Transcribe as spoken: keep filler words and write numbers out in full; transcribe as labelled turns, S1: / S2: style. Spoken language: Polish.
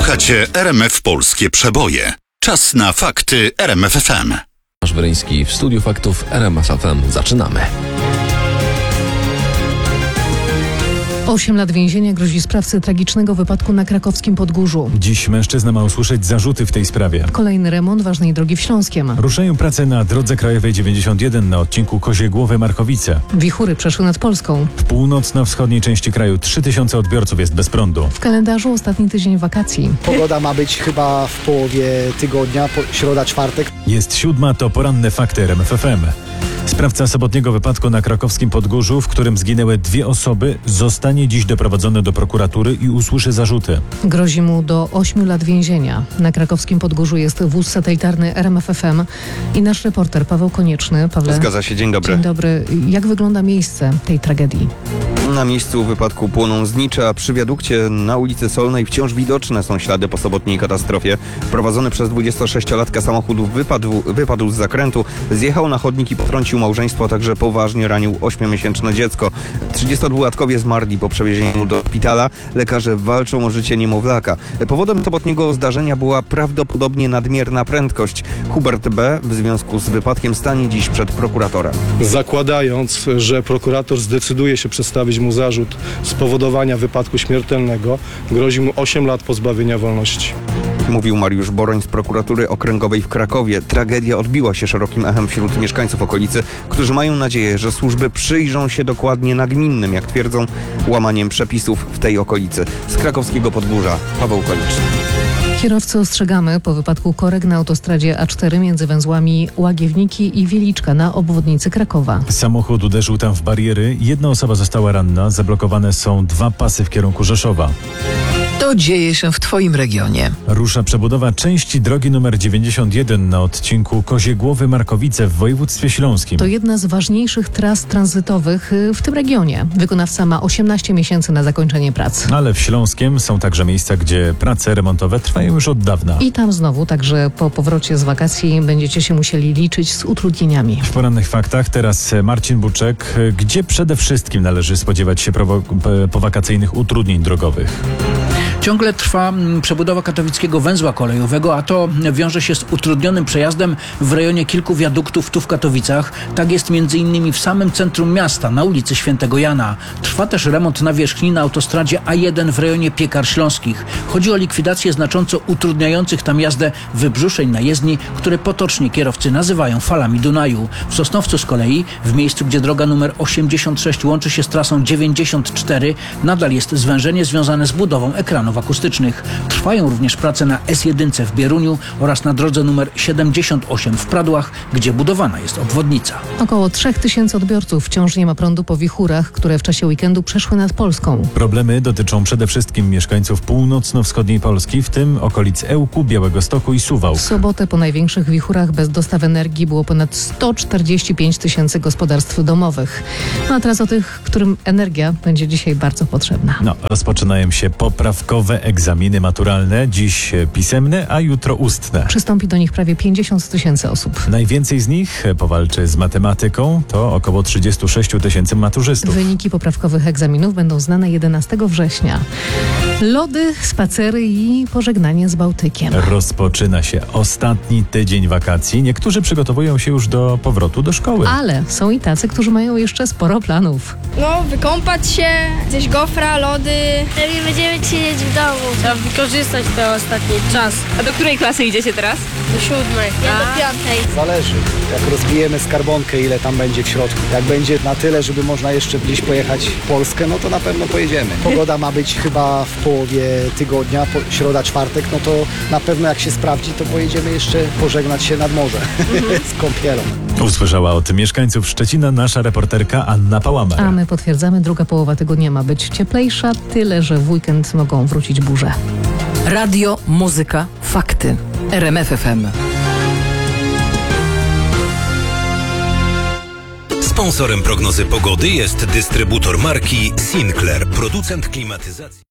S1: Słuchacie R M F Polskie Przeboje. Czas na fakty R M F F M.
S2: Tomasz Weryński w studiu faktów R M F F M. Zaczynamy.
S3: Osiem lat więzienia grozi sprawcy tragicznego wypadku na krakowskim Podgórzu.
S4: Dziś mężczyzna ma usłyszeć zarzuty w tej sprawie.
S3: Kolejny remont ważnej drogi w Śląskiem.
S4: Ruszają prace na drodze krajowej dziewięćdziesiąt jeden na odcinku Kozie Głowy-Markowice.
S3: Wichury przeszły nad Polską.
S4: W północno-wschodniej części kraju trzy tysiące odbiorców jest bez prądu.
S3: W kalendarzu ostatni tydzień wakacji.
S5: Pogoda ma być chyba w połowie tygodnia, po, środa, czwartek.
S4: Jest siódma, to poranne fakty R M F F M. Sprawca sobotniego wypadku na krakowskim Podgórzu, w którym zginęły dwie osoby, zostanie dziś doprowadzony do prokuratury i usłyszy zarzuty.
S3: Grozi mu do ośmiu lat więzienia. Na krakowskim Podgórzu jest wóz satelitarny R M F F M i nasz reporter Paweł Konieczny. Pawle,
S6: Zgadza się, dzień dobry.
S3: Dzień dobry. Jak wygląda miejsce tej tragedii?
S6: Na miejscu wypadku płoną znicze, a przy wiadukcie na ulicy Solnej wciąż widoczne są ślady po sobotniej katastrofie. Prowadzony przez dwudziestosześciolatka samochód wypadł, wypadł z zakrętu, zjechał na chodnik i potrącił małżeństwo, a także poważnie ranił ośmiomiesięczne dziecko. trzydziestodwulatkowie zmarli po przewiezieniu do szpitala. Lekarze walczą o życie niemowlaka. Powodem sobotniego zdarzenia była prawdopodobnie nadmierna prędkość. Hubert B. w związku z wypadkiem stanie dziś przed prokuratorem.
S7: Zakładając, że prokurator zdecyduje się przedstawić mu zarzut spowodowania wypadku śmiertelnego, grozi mu osiem lat pozbawienia wolności.
S6: Mówił Mariusz Boroń z prokuratury okręgowej w Krakowie. Tragedia odbiła się szerokim echem wśród mieszkańców okolicy, którzy mają nadzieję, że służby przyjrzą się dokładnie nagminnym, jak twierdzą, łamaniem przepisów w tej okolicy. Z krakowskiego Podgórza Paweł Konieczny.
S3: Kierowcy ostrzegamy po wypadku korek na autostradzie A cztery między węzłami Łagiewniki i Wieliczka na obwodnicy Krakowa.
S4: Samochód uderzył tam w bariery, jedna osoba została ranna, zablokowane są dwa pasy w kierunku Rzeszowa.
S8: To dzieje się w Twoim regionie.
S4: Rusza przebudowa części drogi numer dziewięćdziesiąt jeden na odcinku Kozie Głowy-Markowice w województwie śląskim.
S3: To jedna z ważniejszych tras tranzytowych w tym regionie. Wykonawca ma osiemnaście miesięcy na zakończenie prac.
S4: Ale w Śląskiem są także miejsca, gdzie prace remontowe trwają już od dawna.
S3: I tam znowu, także po powrocie z wakacji będziecie się musieli liczyć z utrudnieniami.
S4: W porannych faktach teraz Marcin Buczek. Gdzie przede wszystkim należy spodziewać się prowo- powakacyjnych utrudnień drogowych?
S9: Ciągle trwa przebudowa katowickiego węzła kolejowego, a to wiąże się z utrudnionym przejazdem w rejonie kilku wiaduktów tu w Katowicach. Tak jest między innymi w samym centrum miasta, na ulicy Świętego Jana. Trwa też remont nawierzchni na autostradzie A jeden w rejonie Piekar Śląskich. Chodzi o likwidację znacząco utrudniających tam jazdę wybrzuszeń na jezdni, które potocznie kierowcy nazywają falami Dunaju. W Sosnowcu z kolei, w miejscu gdzie droga numer osiemdziesiąt sześć łączy się z trasą dziewięćdziesiąt cztery, nadal jest zwężenie związane z budową ekranów akustycznych. Trwają również prace na S jeden w Bieruniu oraz na drodze numer siedemdziesiąt osiem w Pradłach, gdzie budowana jest obwodnica.
S3: Około trzech tysięcy odbiorców wciąż nie ma prądu po wichurach, które w czasie weekendu przeszły nad Polską.
S4: Problemy dotyczą przede wszystkim mieszkańców północno-wschodniej Polski, w tym okolic Ełku, Białegostoku i Suwałk.
S3: W sobotę po największych wichurach bez dostaw energii było ponad sto czterdzieści pięć tysięcy gospodarstw domowych. No a teraz o tych, którym energia będzie dzisiaj bardzo potrzebna.
S4: No, rozpoczynają się poprawkowe egzaminy maturalne, dziś pisemne, a jutro ustne.
S3: Przystąpi do nich prawie pięćdziesiąt tysięcy osób.
S4: Najwięcej z nich powalczy z matematyką, to około trzydzieści sześć tysięcy maturzystów.
S3: Wyniki poprawkowych egzaminów będą znane jedenastego września. Lody, spacery i pożegnanie z Bałtykiem.
S4: Rozpoczyna się ostatni tydzień wakacji. Niektórzy przygotowują się już do powrotu do szkoły.
S3: Ale są i tacy, którzy mają jeszcze sporo planów.
S10: No, wykąpać się, zjeść gofra, lody.
S11: Lepiej będziemy siedzieć w domu.
S12: Trzeba wykorzystać ten ostatni czas.
S11: A do której klasy idziecie teraz?
S12: Do siódmej.
S11: Ja do piątej.
S5: Zależy, jak rozbijemy skarbonkę, ile tam będzie w środku. Jak będzie na tyle, żeby można jeszcze gdzieś pojechać w Polskę, no to na pewno pojedziemy. Pogoda ma być chyba w połowie tygodnia, po, środa, czwartek, no to na pewno jak się sprawdzi, to pojedziemy jeszcze pożegnać się nad morze z kąpielą.
S4: Usłyszała o tym mieszkańców Szczecina nasza reporterka Anna Pałamer.
S3: A my potwierdzamy, druga połowa tygodnia ma być cieplejsza, tyle że w weekend mogą wrócić burze.
S8: Radio, muzyka, fakty. R M F F M.
S1: Sponsorem prognozy pogody jest dystrybutor marki Sinclair, producent klimatyzacji.